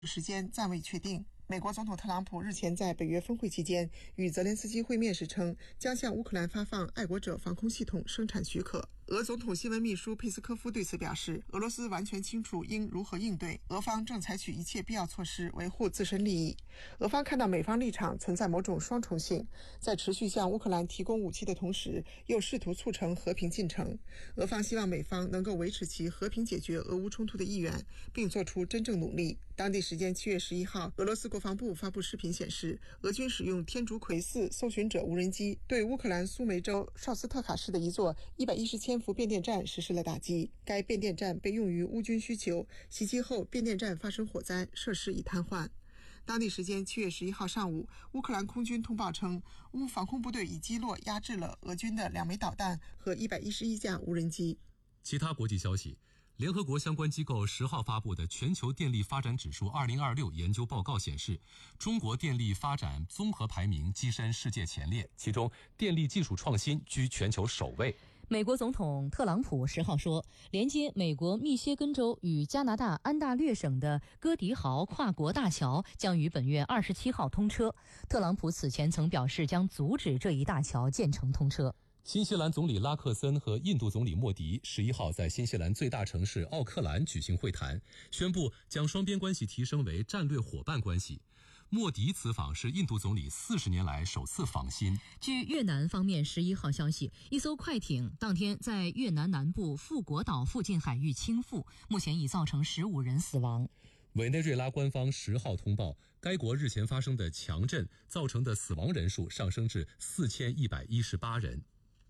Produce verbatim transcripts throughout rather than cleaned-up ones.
时间暂未确定。美国总统特朗普日前在北约峰会期间与泽连斯基会面时称，将向乌克兰发放爱国者防空系统生产许可。俄总统新闻秘书佩斯科夫对此表示，俄罗斯完全清楚应如何应对，俄方正采取一切必要措施维护自身利益。俄方看到美方立场存在某种双重性，在持续向乌克兰提供武器的同时，又试图促成和平进程。俄方希望美方能够维持其和平解决俄乌冲突的意愿，并做出真正努力。当地时间七月十一号，俄罗斯国防部发布视频显示，俄军使用天竺葵四搜寻者无人机对乌克兰苏梅州绍斯特卡市的一座一百一十千伏变电站实施了打击。该变电站被用于乌军需求，袭击后变电站发生火灾，设施已瘫痪。当地时间七月十一号上午，乌克兰空军通报称，乌防空部队已击落压制了俄军的两枚导弹和一百一十一架无人机。 其他国际消息，联合国相关机构十号发布的全球电力发展指数二零二六研究报告显示，中国电力发展综合排名跻身世界前列，其中电力技术创新居全球首位。 美国总统特朗普十号说，连接美国密歇根州与加拿大安大略省的戈迪豪跨国大桥将于本月二十七号通车。特朗普此前曾表示将阻止这一大桥建成通车。 新西兰总理拉克森和印度总理莫迪十一号在新西兰最大城市奥克兰举行会谈，宣布将双边关系提升为战略伙伴关系。莫迪此访是印度总理四十年来首次访新。 据越南方面十一号消息，一艘快艇当天在越南南部富国岛附近海域倾覆，目前已造成十五人死亡。 委内瑞拉官方十号通报，该国日前发生的强震造成的死亡人数上升至四千一百一十八人。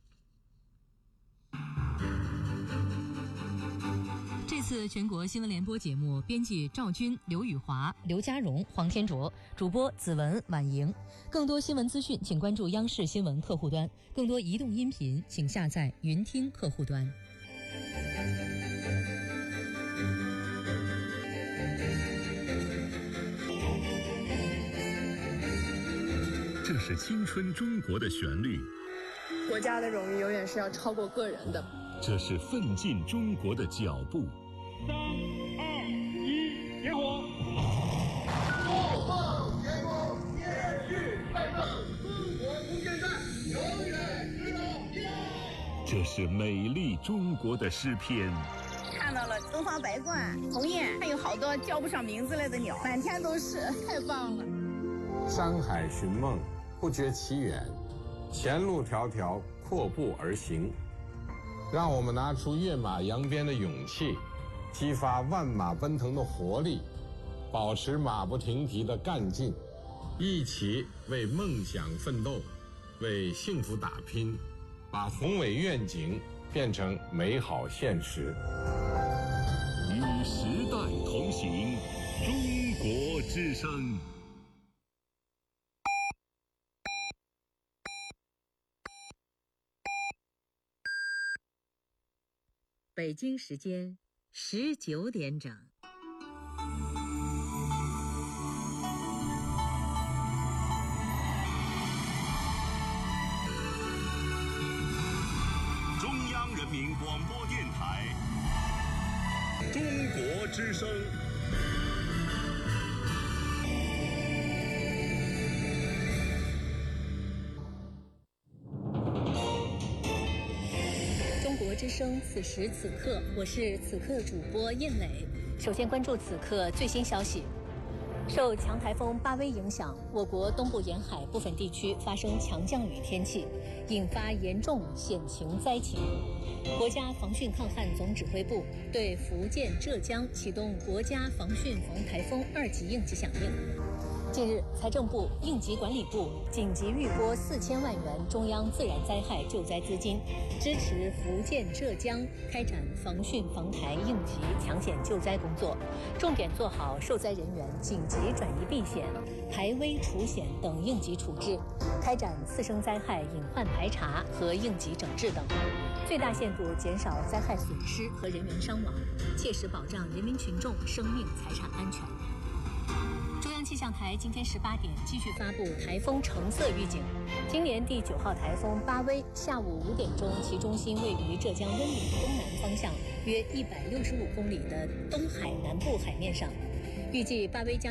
这次全国新闻联播节目，编辑赵军、刘宇华、刘家荣、黄天卓，主播子文、婉莹。更多新闻资讯，请关注央视新闻客户端；更多移动音频，请下载云听客户端。 这是青春中国的旋律， 国家的荣誉永远是要超过个人的。 这是奋进中国的脚步。 三二一，点火！ 怒放天空，烈日飞腾，中国空间站永远直到天涯。 这是美丽中国的诗篇。 看到了东方白鹳、鸿雁，还有好多叫不上名字来的鸟，满天都是，太棒了。 山海寻梦，不觉其远，前路迢迢，阔步而行。让我们拿出跃马扬鞭的勇气，激发万马奔腾的活力，保持马不停蹄的干劲，一起为梦想奋斗，为幸福打拼，把宏伟愿景变成美好现实。 与时代同行，中国之声。 北京时间十九点整。 中央人民广播电台，中国之声。 之声，此时此刻，我是此刻主播燕磊。首先关注此刻最新消息。受强台风巴威影响，我国东部沿海部分地区发生强降雨天气，引发严重险情灾情。国家防汛抗旱总指挥部对福建、浙江启动国家防汛防台风二级应急响应。近日，财政部、应急管理部紧急预拨四千万元中央自然灾害救灾资金，支持福建、浙江开展防汛防台应急抢险救灾工作，重点做好受灾人员紧急转移避险、排危除险等应急处置，开展次生灾害隐患排查和应急整治等，最大限度减少灾害损失和人员伤亡，切实保障人民群众生命财产安全。中央气象台今天十八点继续发布台风橙色预警。今年第九号台风巴威下午五点钟，其中心位于浙江温岭东南方向约一百六十五公里的东海南部海面上。 预计巴威将